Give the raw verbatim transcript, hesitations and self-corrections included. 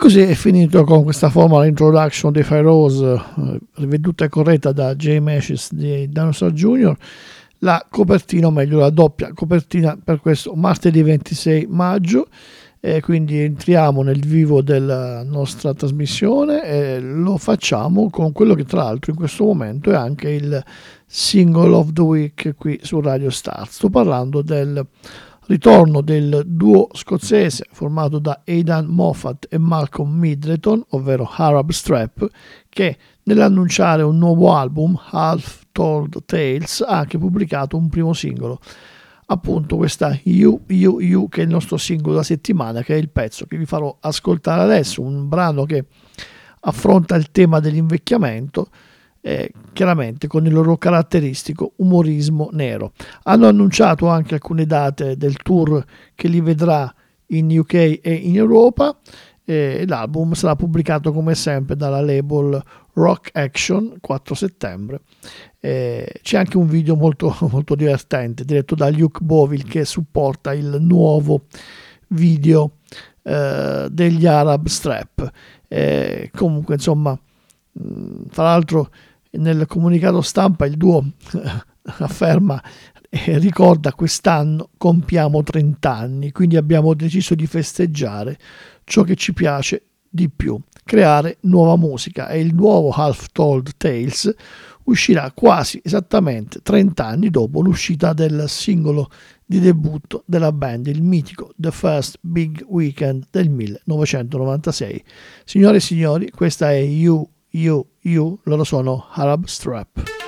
così è finito con questa formal introduction di Feroz, eh, riveduta e corretta da Jay Mascis di Dinosaur Junior La copertina, o meglio la doppia copertina per questo martedì ventisei maggio, e quindi entriamo nel vivo della nostra trasmissione e lo facciamo con quello che tra l'altro in questo momento è anche il single of the week qui su Radio Start. Sto parlando del ritorno del duo scozzese formato da Aidan Moffat e Malcolm Middleton, ovvero Arab Strap, che nell'annunciare un nuovo album, Half Told Tales, ha anche pubblicato un primo singolo, appunto questa You, You, You, che è il nostro singolo da settimana, che è il pezzo che vi farò ascoltare adesso, un brano che affronta il tema dell'invecchiamento, eh, chiaramente con il loro caratteristico umorismo nero. Hanno annunciato anche alcune date del tour che li vedrà in U K e in Europa, e l'album sarà pubblicato come sempre dalla label Rock Action quattro settembre. Eh, c'è anche un video molto, molto divertente diretto da Luke Boville che supporta il nuovo video eh, degli Arab Strap. Eh, comunque insomma, mh, tra l'altro nel comunicato stampa il duo afferma e ricorda: quest'anno compiamo trenta anni, quindi abbiamo deciso di festeggiare ciò che ci piace di più, creare nuova musica, e il nuovo Half Told Tales uscirà quasi esattamente trenta anni dopo l'uscita del singolo di debutto della band, il mitico The First Big Weekend del millenovecentonovantasei. Signore e signori, questa è You, You, You, loro sono Arab Strap.